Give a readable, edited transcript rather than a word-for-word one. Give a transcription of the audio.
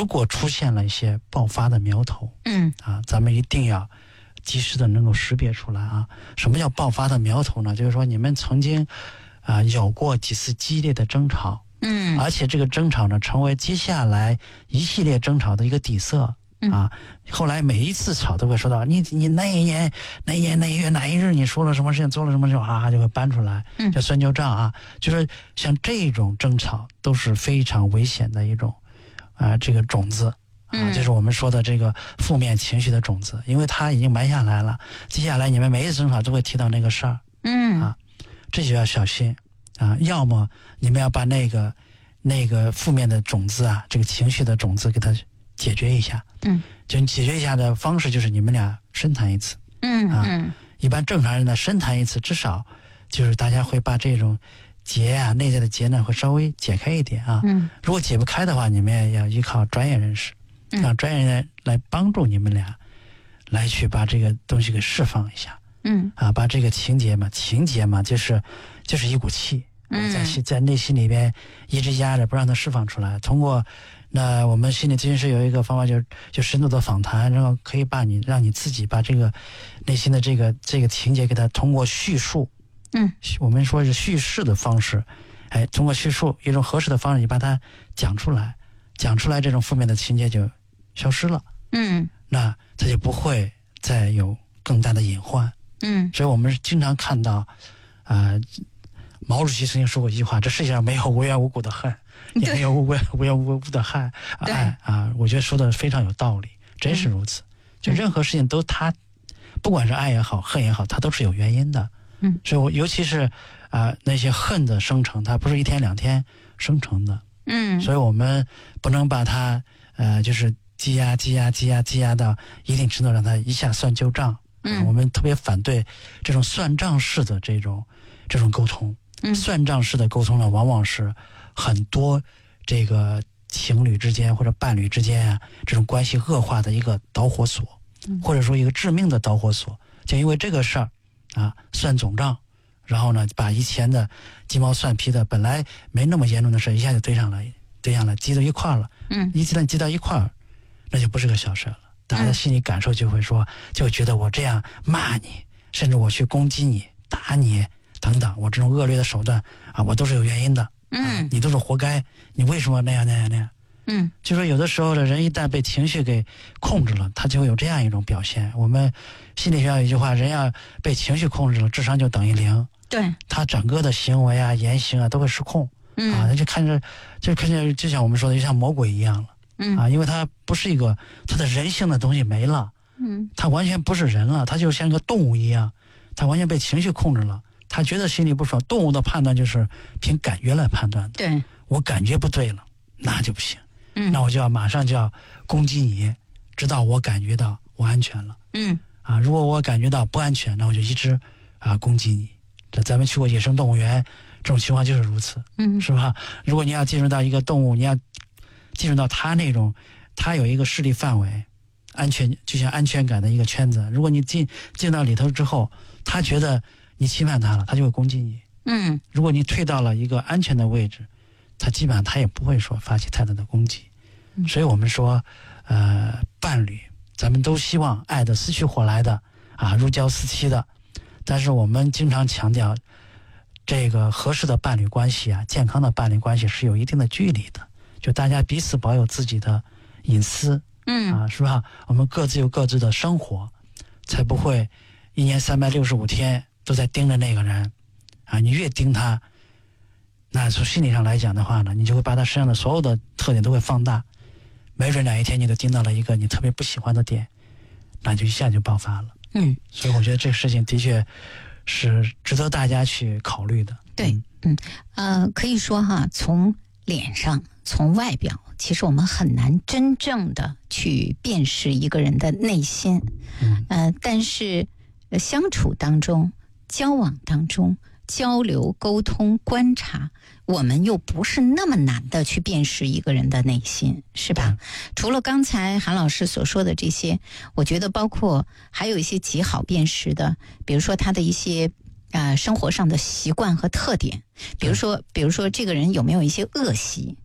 如果出现了一些爆发的苗头，咱们一定要及时的能够识别出来啊。什么叫爆发的苗头呢？就是说你们曾经有过几次激烈的争吵，而且这个争吵呢成为接下来一系列争吵的一个底色。后来每一次吵都会说到你那一年哪一月哪一日你说了什么事情做了什么事情就会搬出来，叫算旧账啊。就是像这种争吵都是非常危险的一种这个种子就是我们说的这个负面情绪的种子，因为它已经埋下来了，接下来你们每一次争吵都会提到那个事儿，这就要小心要么你们要把那个负面的种子这个情绪的种子给它解决一下，就解决一下的方式就是你们俩深谈一次，一般正常人呢深谈一次，至少就是大家会把这种结内在的结呢会稍微解开一点如果解不开的话，你们也要依靠专业人士，让专业人来帮助你们俩来去把这个东西给释放一下，把这个情节嘛就是一股气，在内心里边一直压着不让它释放出来。通过那我们心理咨询师有一个方法，就深度的访谈，然后可以让你自己把这个内心的这个情节给它通过叙述，我们说是叙事的方式，通过叙述一种合适的方式，你把它讲出来，这种负面的情节就消失了，那它就不会再有更大的隐患，所以我们经常看到毛主席曾经说过一句话，这世界上没有无缘无故的恨，也没有无缘无故的爱我觉得说的非常有道理，真是如此，就任何事情都它不管是爱也好恨也好，它都是有原因的，所以尤其是那些恨的生成，它不是一天两天生成的，所以我们不能把它就是积压到一定程度，让它一下算旧账，我们特别反对这种算账式的这种沟通，算账式的沟通呢，往往是很多这个情侣之间或者伴侣之间这种关系恶化的一个导火索，或者说一个致命的导火索，就因为这个事儿算总账，然后呢把以前的鸡毛蒜皮的本来没那么严重的事一下就堆上了，积到一块了，一鸡蛋积到一块，那就不是个小事了，大家的心理感受就会觉得我这样骂你，甚至我去攻击你打你等等，我这种恶劣的手段我都是有原因的，你都是活该，你为什么那样，就说有的时候的人一旦被情绪给控制了，他就会有这样一种表现。我们心理学上有一句话，人要被情绪控制了，智商就等于0，对，他整个的行为言行都会失控，他就看着就像我们说的，就像魔鬼一样了，因为他不是一个他的人性的东西没了，他完全不是人了，他就像一个动物一样，他完全被情绪控制了。他觉得心里不爽，动物的判断就是凭感觉来判断的。对，我感觉不对了，那就不行。那我就马上就要攻击你，直到我感觉到我安全了。如果我感觉到不安全，那我就一直攻击你。咱们去过野生动物园，这种情况就是如此，是吧？如果你要进入到一个动物，你要进入到它有一个势力范围，就像安全感的一个圈子。如果你进到里头之后，它觉得你侵犯他了，他就会攻击你。如果你退到了一个安全的位置，他基本上他也不会说发起太大的攻击。所以我们说伴侣咱们都希望爱的死去活来的如胶似漆的，但是我们经常强调这个合适的伴侣关系健康的伴侣关系是有一定的距离的，就大家彼此保有自己的隐私，是吧？我们各自有各自的生活，才不会1年365天都在盯着那个人你越盯他，那从心理上来讲的话呢，你就会把他身上的所有的特点都会放大，没准哪一天你都盯到了一个你特别不喜欢的点，那就一下就爆发了。所以我觉得这个事情的确是值得大家去考虑的。 对，可以说从脸上从外表，其实我们很难真正的去辨识一个人的内心，但是相处当中交往当中交流沟通观察，我们又不是那么难的去辨识一个人的内心，是吧？除了刚才韩老师所说的这些，我觉得包括还有一些极好辨识的，比如说他的一些生活上的习惯和特点，比如说这个人有没有一些恶习，